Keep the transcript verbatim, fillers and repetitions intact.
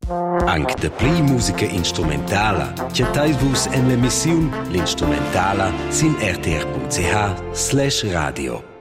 Anche de pli musica instrumentala, chattei-vus en l'emissiun L'Instrumentala sin r t r punct c h slash radio.